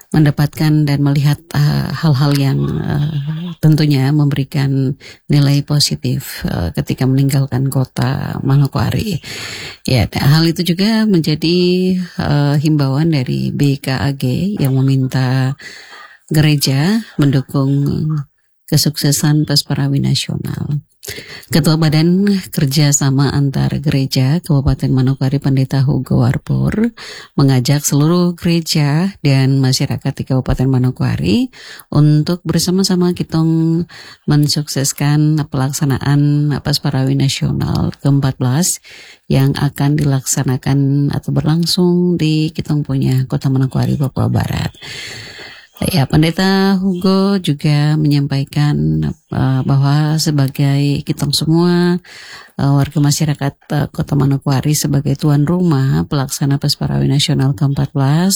mendapatkan dan melihat hal-hal yang tentunya memberikan nilai positif ketika meninggalkan kota Manokwari. Ya, hal itu juga menjadi himbauan dari BKAG yang meminta gereja mendukung kesuksesan Pesparawi Nasional. Ketua Badan Kerjasama Antar Gereja Kabupaten Manokwari Pendeta Hugo Warpur mengajak seluruh gereja dan masyarakat di Kabupaten Manokwari untuk bersama-sama kita mensukseskan pelaksanaan Pesparawi Nasional ke-14 yang akan dilaksanakan atau berlangsung di Kitong punya Kota Manokwari, Papua Barat. Ya, Pendeta Hugo juga menyampaikan bahwa sebagai kita semua warga masyarakat Kota Manokwari sebagai tuan rumah pelaksana Pesparawi Nasional ke-14,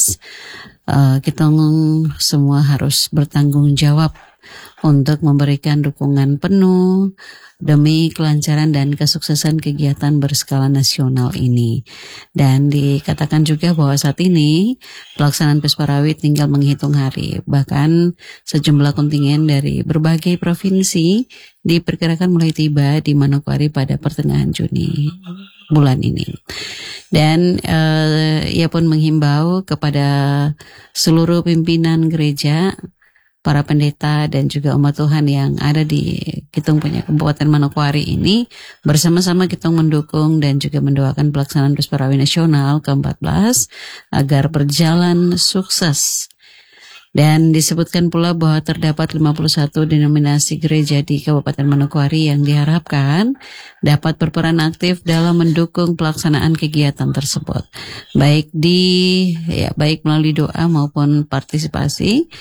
kita semua harus bertanggung jawab untuk memberikan dukungan penuh demi kelancaran dan kesuksesan kegiatan berskala nasional ini. Dan dikatakan juga bahwa saat ini pelaksanaan Pesparawi tinggal menghitung hari. Bahkan sejumlah kontingen dari berbagai provinsi diperkirakan mulai tiba di Manokwari pada pertengahan Juni bulan ini. Dan ia pun menghimbau kepada seluruh pimpinan gereja, para pendeta dan juga umat Tuhan yang ada di Kitong punya Kabupaten Manokwari ini bersama-sama kita mendukung dan juga mendoakan pelaksanaan Pesparawi Nasional ke-14 agar berjalan sukses. Dan disebutkan pula bahwa terdapat 51 denominasi gereja di Kabupaten Manokwari yang diharapkan dapat berperan aktif dalam mendukung pelaksanaan kegiatan tersebut. Baik melalui doa maupun partisipasi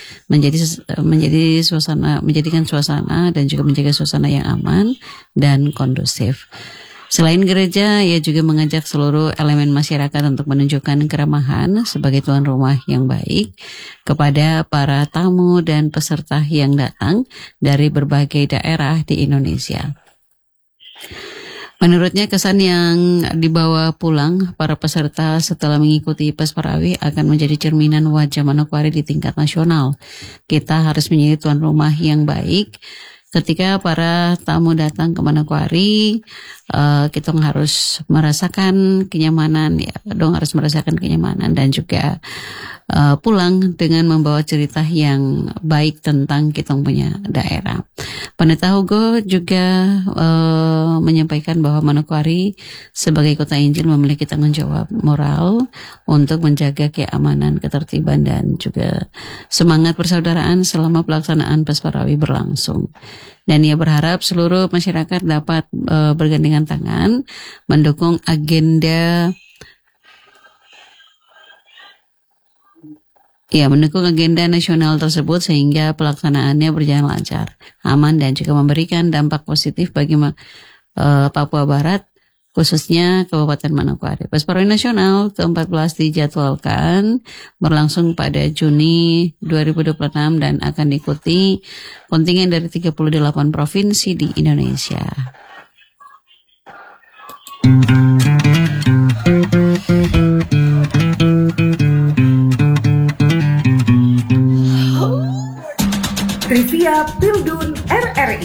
menjadikan suasana dan juga menjaga suasana yang aman dan kondusif. Selain gereja, ia juga mengajak seluruh elemen masyarakat untuk menunjukkan keramahan sebagai tuan rumah yang baik kepada para tamu dan peserta yang datang dari berbagai daerah di Indonesia. Menurutnya kesan yang dibawa pulang para peserta setelah mengikuti Pesparawi akan menjadi cerminan wajah Manokwari di tingkat nasional. Kita harus menjadi tuan rumah yang baik. Ketika para tamu datang ke Manokwari, kita harus merasakan kenyamanan, dan juga pulang dengan membawa cerita yang baik tentang kita punya daerah. Pendeta Hugo juga menyampaikan bahwa Manokwari sebagai kota Injil memiliki tanggung jawab moral untuk menjaga keamanan, ketertiban, dan juga semangat persaudaraan selama pelaksanaan Pesparawi berlangsung. Dan ia berharap seluruh masyarakat dapat bergandengan tangan mendukung agenda nasional tersebut sehingga pelaksanaannya berjalan lancar, aman, dan juga memberikan dampak positif bagi Papua Barat, khususnya Kabupaten Manokwari. Pesparawi Nasional ke-14 dijadwalkan berlangsung pada Juni 2026 dan akan diikuti kontingen dari 38 provinsi di Indonesia. Trivia Pildun RRI.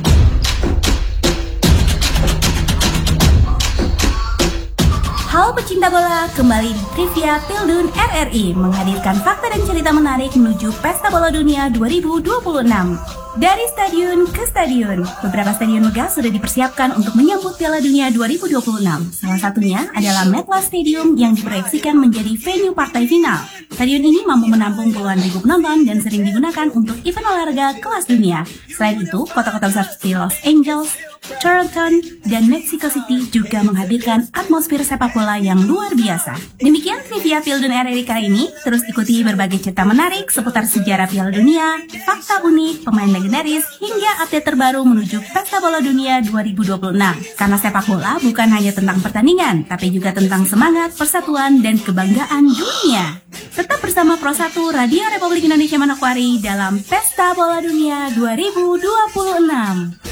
Halo pecinta bola, kembali di Trivia Pildun RRI menghadirkan fakta dan cerita menarik menuju Pesta Bola Dunia 2026. Dari stadion ke stadion, beberapa stadion megah sudah dipersiapkan untuk menyambut Piala Dunia 2026. Salah satunya adalah MetLife Stadium yang diproyeksikan menjadi venue partai final. Stadion ini mampu menampung puluhan ribu penonton dan sering digunakan untuk event olahraga kelas dunia. Selain itu, kota-kota besar seperti Los Angeles, Toronto, dan Mexico City juga menghadirkan atmosfer sepak bola yang luar biasa. Demikian trivia Pildun RRI kali ini. Terus ikuti berbagai cerita menarik seputar sejarah Piala Dunia, fakta unik, pemain legendaris, hingga update terbaru menuju Pesta Bola Dunia 2026. Karena sepak bola bukan hanya tentang pertandingan, tapi juga tentang semangat, persatuan, dan kebanggaan dunia. Tetap bersama Pro 1 Radio Republik Indonesia Manokwari dalam Pesta Bola Dunia 2026.